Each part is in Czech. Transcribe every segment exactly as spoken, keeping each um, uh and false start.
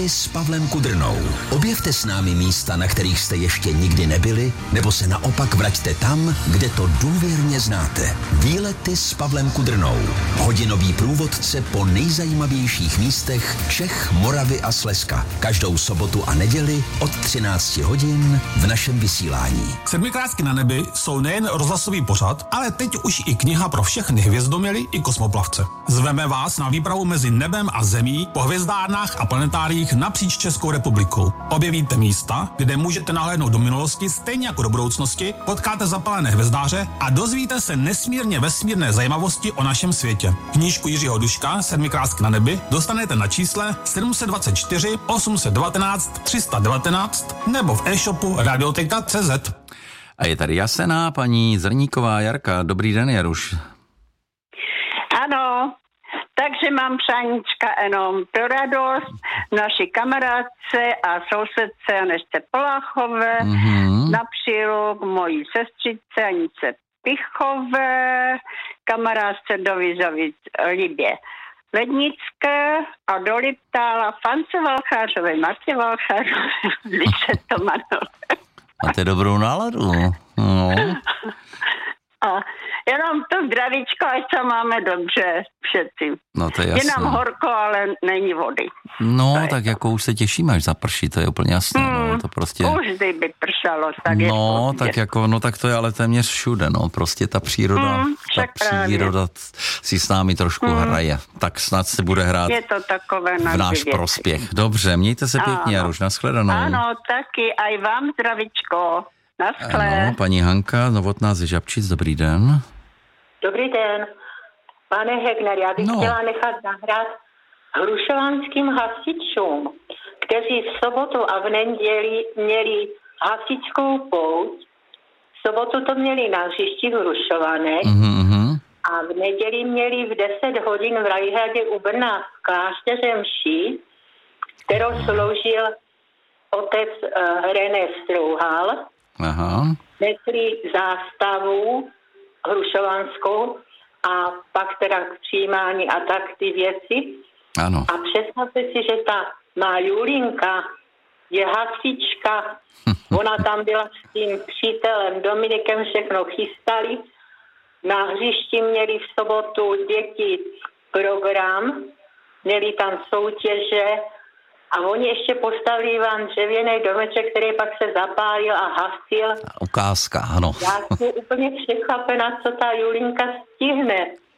S Pavlem Kudrnou. Objevte s námi místa, na kterých jste ještě nikdy nebyli, nebo se naopak vraťte tam, kde to důvěrně znáte. Výlety s Pavlem Kudrnou. Hodinový průvodce po nejzajímavějších místech Čech, Moravy a Slezska. Každou sobotu a neděli od třinácti hodin v našem vysílání. Sedmikrásky na nebi jsou nejen rozhlasový pořad, ale teď už i kniha pro všechny hvězdomily i kosmoplavce. Zveme vás na výpravu mezi nebem a zemí po hvězdárnách a planetáriích napříč Českou republikou. Objevíte místa, kde můžete nahlédnout do minulosti stejně jako do budoucnosti, potkáte zapalené hvězdáře a dozvíte se nesmírně vesmírné zajímavosti o našem světě. Knížku Jiřího Duška Sedmikrásky na nebi dostanete na čísle sedm set dvacet čtyři osm set devatenáct tři sta devatenáct nebo v e-shopu radioteka tečka cé zet. A je tady Jasena, paní Zrníková Jarka. Dobrý den, Jaruš. Ano, takže mám přáníčka jenom pro radost naší kamarádce a sousedce Anežce Poláchové, mm-hmm. na příluk mojí sestřice Anice Pichové, kamarádce do Vizovic Libě Lednické a do Liptála Fance Valchářové, Martě Valchářové, Lice Tomanové. Máte dobrou náladu. No. A jenom to zdravíčko, ať se máme dobře všetci. No to je jasné. Je nám horko, ale není vody. No, tak jako už se těšíme, až zaprší, to je úplně jasné. Hmm, no, to prostě... Už kdyby pršalo, tak no, je No, tak jako, no tak to je ale téměř všude, no, prostě ta příroda, hmm, ta příroda si s námi trošku hmm. hraje. Tak snad se bude hrát je to takové v náš věci. Prospěch. Dobře, mějte se pěkně, Jaruš, nashledanou. Ano, taky, aj vám zdravíčko. Naschle. Ano, paní Hanka, Novotná ze Žabčic, dobrý den. Dobrý den. Pane Hegner, já bych no. chtěla nechat nahrát hrušovanským hasičům, kteří v sobotu a v neděli měli hasičskou pouť. V sobotu to měli na hřišti Hrušovanek mm-hmm. a v neděli měli v deset hodin v Rajhradě u Brna v klášteře mši, kterou sloužil otec uh, René Strouhal. Aha. Nesli zástavu hrušovanskou a pak teda k přijímání a tak ty věci. Ano. A představte si, že ta má Julinka je hasička, ona tam byla s tím přítelem Dominikem, všechno chystali. Na hřišti měli v sobotu děti program, měli tam soutěže, a oni ještě postavili vám dřevěný domeček, který pak se zapálil a hasil. Ukázka, ano. Já jsem úplně překvapená, co ta Julinka stihne.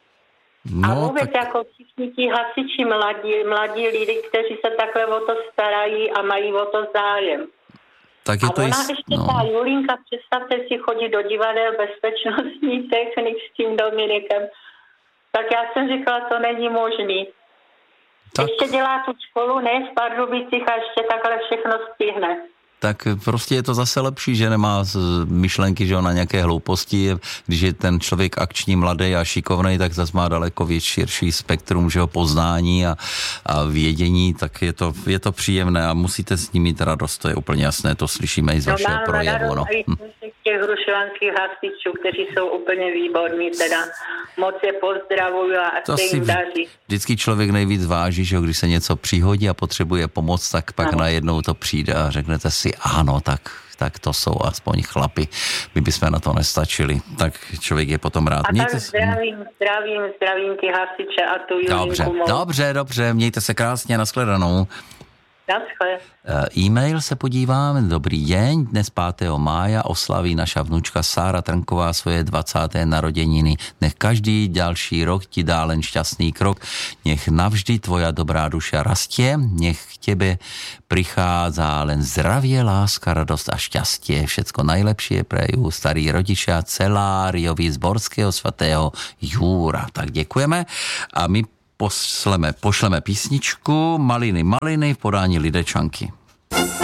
No, a vůbec tak... jako všichni ti hasiči mladí, mladí lidi, kteří se takhle o to starají a mají o to zájem. Tak je a to ona jest... ještě no. ta Julinka, představte si, chodí do divadel bezpečnostní technik s tím Dominikem. Tak já jsem říkala, to není možný. Tak. Ještě dělá tu školu, ne, v Pardubicích a ještě takhle všechno stihne. Tak prostě je to zase lepší, že nemá myšlenky, že on na nějaké hlouposti, když je ten člověk akční, mladý a šikovnej, tak zase má daleko větší, širší spektrum, že ho poznání a, a vědění, tak je to, je to příjemné a musíte s ním mít radost, to je úplně jasné, to slyšíme i z vašeho no, projevu. No, hm. těch hrušovanských hasičů, kteří jsou úplně výborní, teda moc je pozdravuju a to se jim daří. Vždycky člověk nejvíc váží, že když se něco přihodí a potřebuje pomoc, tak pak ano. najednou to přijde a řeknete si, ano, tak, tak to jsou aspoň chlapi. My bychom na to nestačili. Tak člověk je potom rád. A mějte tak zdravím, se... zdravím, zdravím ty hasiče a tu Julinku. Dobře, dobře, dobře, mějte se krásně, nashledanou. Naschle. E-mail se podívám. Dobrý den, dnes pátého mája oslaví naša vnučka Sára Trnková svoje dvacáté narozeniny. Nech každý další rok ti dá len šťastný krok. Nech navždy tvoja dobrá duša rastie. Nech k tebe prichádza len zdravie, láska, radosť a šťastie. Všetko najlepšie prejú starí rodičia Celáriovi z Borského svatého Júra. Tak děkujeme a my Posleme, pošleme písničku Maliny, maliny v podání Lidečanky.